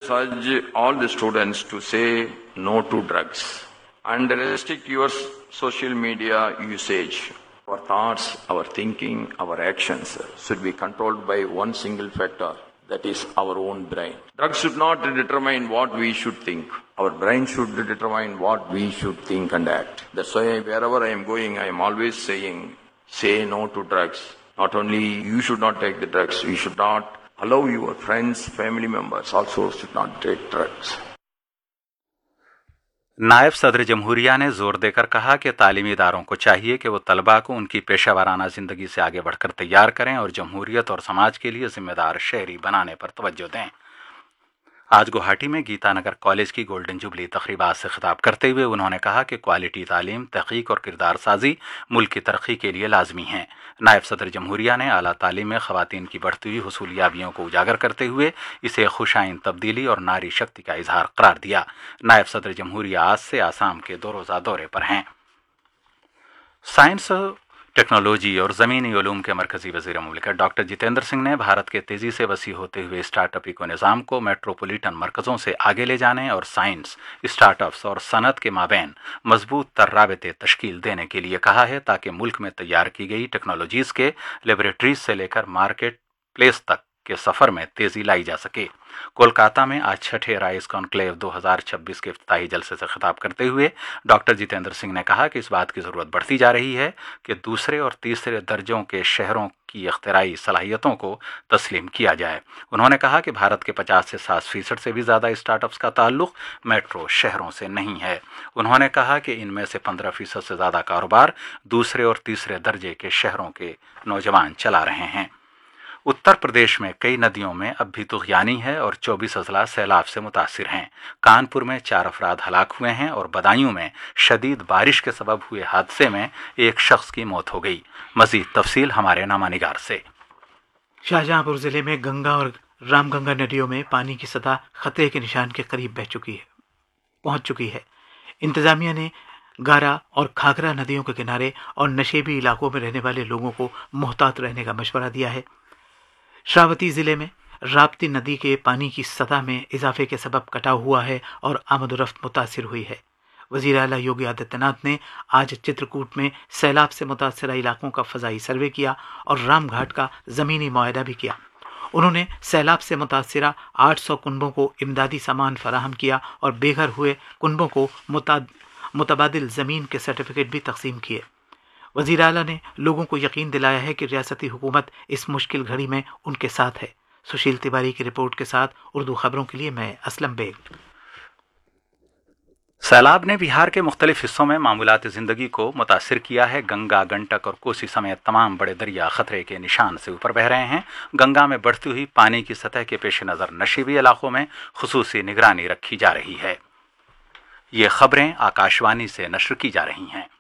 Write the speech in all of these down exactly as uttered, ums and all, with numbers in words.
urge all the students to say no to drugs and restrict your social media usage. Our thoughts, our thinking, our actions should be controlled by one single factor, that is our own brain. Drugs should not determine what we should think. Our brain should determine what we should think and act. That's why wherever I am going, I am always saying, say no to drugs. Not only you should not take the drugs, you should not allow your friends, family members also should not take drugs. नायब सदर जमहूरिया ने जोर देकर कहा कि तालीमी इदारों को चाहिए कि वो तलबा को उनकी पेशा वाराना ज़िंदगी से आगे बढ़कर तैयार करें और जमहूरियत और समाज के लिए जिम्मेदार शहरी बनाने पर तवज्जो दें। आज गुवाहाटी में गीतानगर कॉलेज की गोल्डन जुबली तकरीबात से खिताब करते हुए उन्होंने कहा कि क्वालिटी तालीम, तहकीक और किरदार साजी मुल्क की तरक्की के लिए लाजमी है। नायब सदर जमहूरिया ने आला तालीम में ख़वातीन की बढ़ती हुई हुसूलियाबियों को उजागर करते हुए इसे खुशाइन तब्दीली और नारी शक्ति का इजहार करार दिया। नायब सदर जमहूरिया आज से आसाम के दो रोज़ा दौरे पर हैं। साइंस, टेक्नोलॉजी और ज़मीनी उलूम के मरकज़ी वज़ीर मुमलिकत डॉक्टर जितेंद्र सिंह ने भारत के तेज़ी से वसी होते हुए स्टार्टअप इको निज़ाम को मेट्रोपोलिटन मरकज़ों से आगे ले जाने और साइंस, स्टार्टअप्स और सनत के माबैन मजबूत तर राबते तश्कील देने के लिए कहा है, ताकि मुल्क में तैयार की गई टेक्नोलॉजीज़ के लेबोरेटरीज से लेकर मार्केट प्लेस तक के सफ़र में तेज़ी लाई जा सके। कोलकाता में आज छठे राइस कॉन्क्लेव दो हज़ार छब्बीस के इफ्तिताही जलसे से खिताब करते हुए डॉक्टर जितेंद्र सिंह ने कहा कि इस बात की ज़रूरत बढ़ती जा रही है कि दूसरे और तीसरे दर्जों के शहरों की इख्तिराई सलाहियतों को तस्लीम किया जाए। उन्होंने कहा कि भारत के पचास से साठ फीसद से भी ज़्यादा स्टार्टअप्स का ताल्लुक़ मेट्रो शहरों से नहीं है। उन्होंने कहा कि इनमें से पंद्रह फीसद से ज़्यादा कारोबार दूसरे और तीसरे दर्जे के शहरों के नौजवान चला रहे हैं। उत्तर प्रदेश में कई नदियों में अब भी तुग़यानी है और चौबीस अजला सैलाब से मुतासिर हैं। कानपुर में चार अफराद हलाक हुए हैं और बदायूं में शदीद बारिश के सबब हुए हादसे में एक शख्स की मौत हो गई। मज़ीद तफसील हमारे नामानिगार से। शाहजहांपुर ज़िले में गंगा और रामगंगा नदियों में पानी की सतह खतरे के निशान के करीब बह चुकी है पहुंच चुकी है। इंतज़ामिया ने गारा और खागरा नदियों के किनारे और नशेबी इलाकों में रहने वाले लोगों को मोहतात रहने का मशवरा दिया है। श्रावती ज़िले में राप्ती नदी के पानी की सतह में इजाफे के सबब कटाव हुआ है और आमदोरफ्त मुतासिर हुई है। वज़ीर आला योगी आदित्यनाथ ने आज चित्रकूट में सैलाब से मुतासरा इलाकों का फ़ज़ाई सर्वे किया और रामघाट का ज़मीनी मुआयदा भी किया। उन्होंने सैलाब से मुतासरा आठ सौ कुनबों को इमदादी सामान फराहम किया और बेघर हुए कुनबों को मुतबादिल ज़मीन के सर्टिफिकेट भी तकसीम किए। वज़ीर आला ने लोगों को यकीन दिलाया है कि रियासती हुकूमत इस मुश्किल घड़ी में उनके साथ है। सुशील तिवारी की रिपोर्ट के साथ उर्दू खबरों के लिए मैं असलम बेग। सैलाब ने बिहार के मुख्तलिफ हिस्सों में मामूलात ज़िंदगी को मुतासिर किया है। गंगा, गंडक और कोसी समेत तमाम बड़े दरिया खतरे के निशान से ऊपर बह रहे हैं। गंगा में बढ़ती हुई पानी की सतह के पेश नज़र नशीबी इलाकों में खुसूसी निगरानी रखी जा रही है। ये खबरें आकाशवाणी से नश्र की जा रही हैं।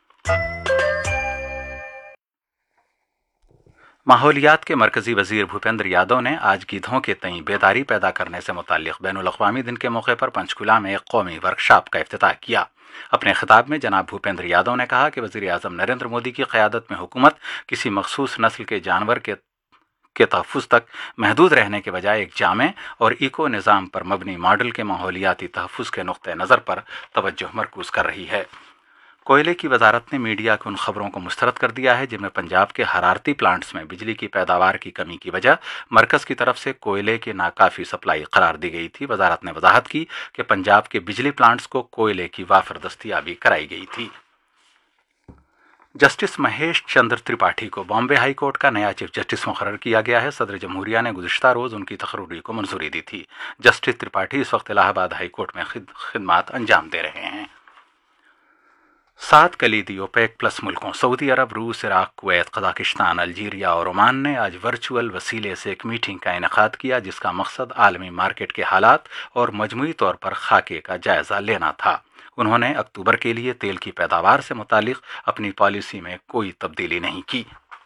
माहौलियात के मरकज़ी वज़ीर भूपेंद्र यादव ने आज गिद्धों के तईं बेदारी पैदा करने से मुताल्लिक़ बैनुल अक़वामी दिन के मौके पर पंचकुला में एक कौमी वर्कशॉप का इफ्तिताह किया। अपने खिताब में जनाब भूपेंद्र यादव ने कहा कि वज़ीर आज़म नरेंद्र मोदी की क़यादत में हुकूमत किसी मखसूस नस्ल के जानवर के के तहफ़्फ़ुज़ तक महदूद रहने के बजाय एक जामे और इको निज़ाम पर मबनी मॉडल के माहौलियाती तहफ़्फ़ुज़ के नुक़्ते नज़र पर तवज्जो मरकूज़ कर रही है। कोयले की वजारत ने मीडिया की उन खबरों को मुस्तरद कर दिया है जिनमें पंजाब के हरारती प्लांट्स में बिजली की पैदावार की कमी की वजह मरकज़ की तरफ से कोयले की नाकाफ़ी सप्लाई करार दी गई थी। वजारत ने वजाहत की कि पंजाब के बिजली प्लांट्स को कोयले की वाफिर दस्तयाबी कराई गई थी। जस्टिस महेश चंद्र त्रिपाठी को बॉम्बे हाई कोर्ट का नया चीफ जस्टिस मुकर्रर किया गया है। सदर जमहूरिया ने गुज़िश्ता रोज़ उनकी तकर्री को मंजूरी दी थी। जस्टिस त्रिपाठी इस वक्त इलाहाबाद हाई कोर्ट में खिदमात अंजाम दे रहे हैं। सात कलीदी ओपेक प्लस मुल्कों सऊदी अरब, रूस, इराक, कुवैत, कज़ाकिस्तान, अल्जीरिया और ओमान ने आज वर्चुअल वसीले से एक मीटिंग का इनेकाद किया जिसका मकसद आलमी मार्केट के हालात और मजमूई तौर पर खाके का जायज़ा लेना था। उन्होंने अक्टूबर के लिए तेल की पैदावार से मुतालिक अपनी पॉलिसी में कोई तब्दीली नहीं की।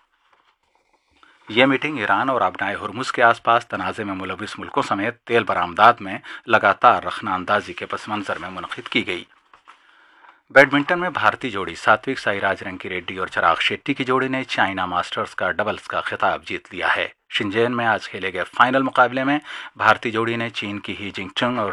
ये मीटिंग ईरान और आबनाए हुर्मुज़ के आसपास तनाज़े में मुलविस मुल्कों समेत तेल बरामदात में लगातार रखना अंदाजी के पस मंज़र में मुनक़िद की गई। बैडमिंटन में भारतीय जोड़ी सात्विक साईराज रंकी रेड्डी और चिराग शेट्टी की जोड़ी ने चाइना मास्टर्स का डबल्स का खिताब जीत लिया है। शिंजेन में आज खेले गए फाइनल मुकाबले में भारतीय जोड़ी ने चीन की ही जिंगचुंग और